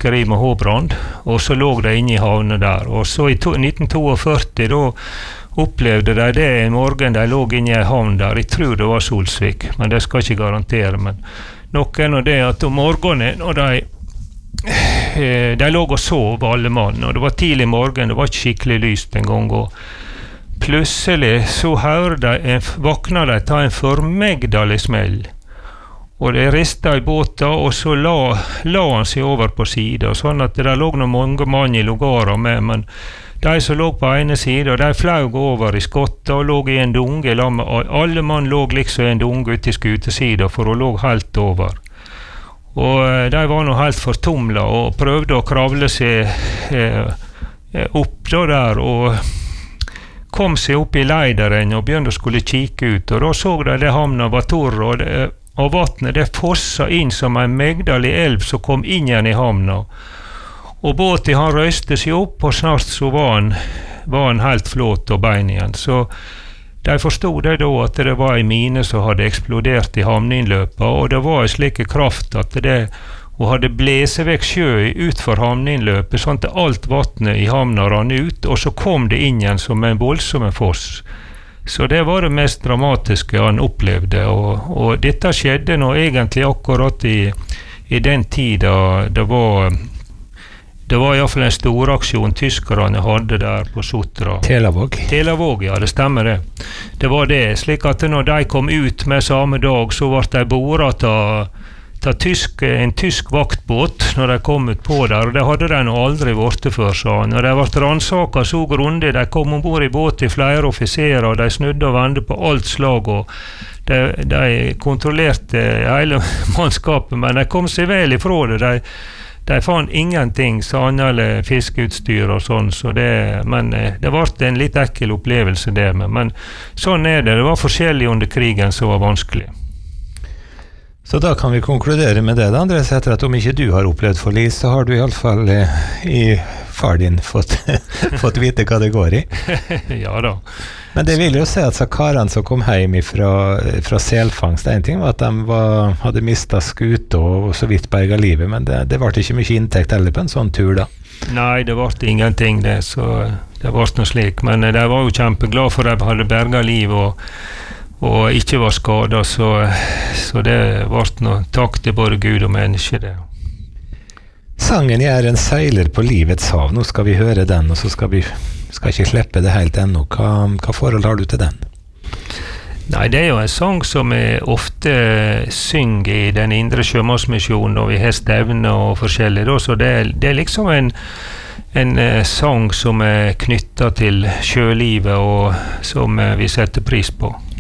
fiskeri med Håbrand, og så lå de inne i havnen der. Og så i 1942, da opplevde de det en morgen de lå inne i en havn der. Jeg tror det var Solsvik, men det skal jeg ikke garantere. Men noen av det at om morgenen, når de lå og sov alle mann, og det var tidlig morgen, det var ikke skikkelig lyst en gang, og plutselig så vakna de ta en formegdelig smell. Og det ristet i båten, og så la han seg over på siden, sånn at det lå noen mange mann i lugaren med, men de som lå på ene siden, de fløg over i skottet og lå i en dunge. Alle mann lå liksom i en dunge ute i skutesiden, for å lå helt over. Og de var nå helt fortumlet og prøvde å kravle seg opp der, og kom seg opp i leideren og begynte å skulle kikke ut. Og da så de det havna var torr, og vattnet det fossa inn som en megdelig elv som kom inn igjen i havna. Og båten han røyste seg opp, og snart så var han helt flåt og bein igjen. Så de forstod det da at det var en mine som hadde eksplodert i havneinnløpet, og det var en slik kraft at det hadde blæset vekk sjø ut for havneinnløpet, sånn at alt vattnet i havna rann ut, og så kom det inn igjen som en voldsom foss. Så det var det mest dramatiske han opplevde, og dette skjedde nå egentlig akkurat i den tida det var i hvert fall en stor aksjon tyskerne hadde der på Sotra. Telavåg, ja, det stemmer det. Det var det, slik at når de kom ut med samme dag, så ble de boret en tysk vaktbåt når de kom ut på der, og det hadde de nå aldri vært før, sa han. Og de ble ransaket så grundig, de kom ombord i båt i flere offiserer, og de snudde og vendte på alt slag, og de kontrollerte hele mannskapet, men de kom seg vel ifra det. De fant ingenting, sannelig fiskeutstyr og sånn, men det ble en litt ekkel opplevelse det med. Men sånn det var forskjellig under krigen som var vanskelig. Så da kan vi konkludere med det, Andres, etter at om ikke du har opplevd forlis, så har du i alle fall i far din fått vite hva det går i. Ja da. Men det vil jo si at karene som kom hjem fra selfangst, en ting var at de hadde mistet skute og så vidt berget livet, men det ble ikke mye inntekt heller på en sånn tur da. Nei, det ble ingenting det, så det ble noe slik, men de var jo kjempeglade for at de hadde berget livet og ikke var skadet, så det ble noe takk til både Gud og menneske det. Sangen «Jeg er en seiler på livets hav», nå skal vi høre den, og så skal ikke slippe det helt ennå. Hva forhold har du til den? Nei, det er jo en sang som jeg ofte synger i den indre sjømannsmisjonen, og vi har stevner og forskjellig, så det er liksom en sang som er knyttet til sjølivet, og som vi setter pris på.